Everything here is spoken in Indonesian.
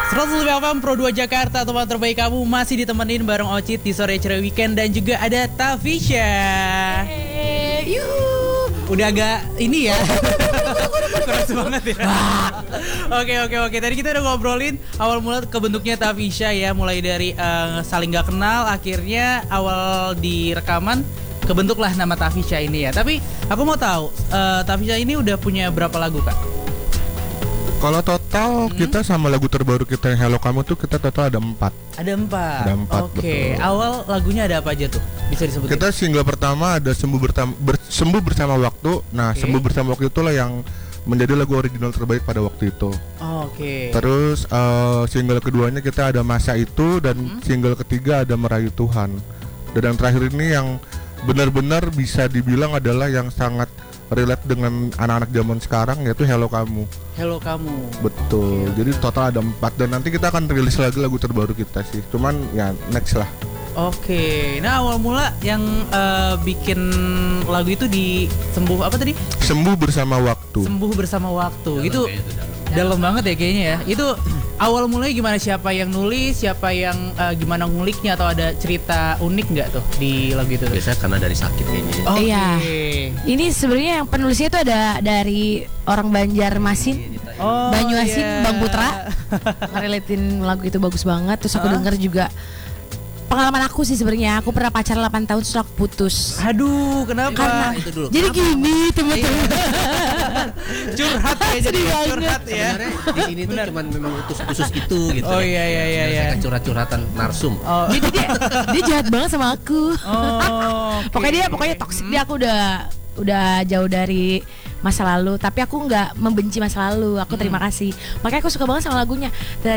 105 FM Pro 2 Jakarta, teman terbaik kamu masih ditemenin bareng Ocit di sore ceria weekend dan juga ada Tafisha. Udah agak ini ya. Keras banget ya. Oke. Tadi kita udah ngobrolin awal mula kebentuknya Tafisha ya, mulai dari saling gak kenal, akhirnya awal di rekaman kebentuklah nama Tafisha ini ya. Tapi aku mau tahu, Tafisha ini udah punya berapa lagu, Kak? Kalau total kita sama lagu terbaru kita yang Hello Kamu tuh kita total ada 4. Ada 4. Ada 4. Oke. Awal lagunya ada apa aja tuh? Bisa disebutin? Kita single pertama ada Sembuh Bersama Waktu. Nah, Sembuh Bersama Waktu itulah yang menjadi lagu original terbaik pada waktu itu. Oke. Terus single keduanya kita ada Masa Itu dan single ketiga ada Merayu Tuhan. Dan yang terakhir ini yang benar-benar bisa dibilang adalah yang sangat relate dengan anak-anak zaman sekarang, yaitu Hello Kamu. Hello Kamu. Betul. Oke. Jadi total ada 4 dan nanti kita akan rilis lagi lagu terbaru kita sih. Cuman ya next lah. Oke. Nah, awal mula yang bikin lagu itu di Sembuh apa tadi? Sembuh Bersama Waktu. Sembuh Bersama Waktu. Itu dalam banget ya kayaknya ya. Itu awal mulanya gimana? Siapa yang nulis? Siapa yang gimana nguliknya? Atau ada cerita unik nggak tuh di lagu itu? Biasanya karena dari sakit kayaknya. Oke. Iya. Ini sebenarnya yang penulisnya itu ada dari orang Banjarmasin, Oh, Banyuasin, iya. Bang Putra. Ngerelatin lagu itu bagus banget. Terus aku denger juga pengalaman aku sih sebenarnya. Aku pernah pacaran 8 tahun terus aku putus. Aduh, kenapa? Karena itu dulu. jadi gini teman-teman. Curhat ya, jadi curhat ya. Sebenarnya di sini tuh cuman memang khusus itu gitu. Oh iya. Biasanya curhat-curhatan narsum. Oh, Jadi dia jahat banget sama aku. oke. Pokoknya toksik dia, aku udah jauh dari masa lalu, tapi aku nggak membenci masa lalu, aku terima kasih. Makanya aku suka banget sama lagunya.